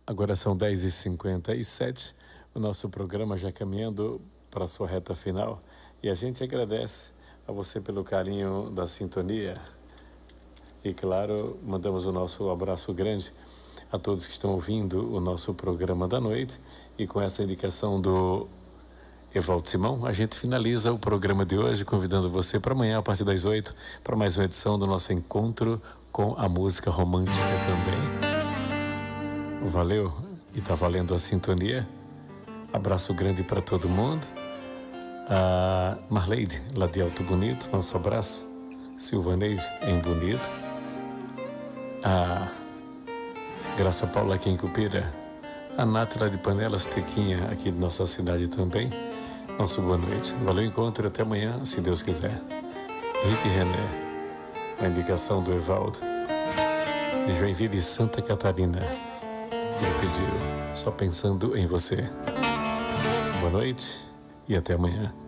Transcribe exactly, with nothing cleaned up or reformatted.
Agora são dez e cinquenta e sete, o nosso programa já caminhando para a sua reta final, e a gente agradece a você pelo carinho da sintonia. E claro, mandamos o nosso abraço grande a todos que estão ouvindo o nosso programa da noite, e com essa indicação do Evaldo Simão, a gente finaliza o programa de hoje, convidando você para amanhã, a partir das oito, para mais uma edição do nosso encontro com a música romântica também. Valeu, e tá valendo a sintonia. Abraço grande para todo mundo. A Marleide, lá de Alto Bonito, nosso abraço. Silvaneide, em Bonito. A Graça Paula, aqui em Cupira. A Nath, lá de Panelas, Tequinha, aqui de nossa cidade também. Nosso boa noite. Valeu, encontro, até amanhã, se Deus quiser. Rita e René, a indicação do Evaldo, de Joinville, Santa Catarina. Ele pediu, só pensando em você. Boa noite e até amanhã.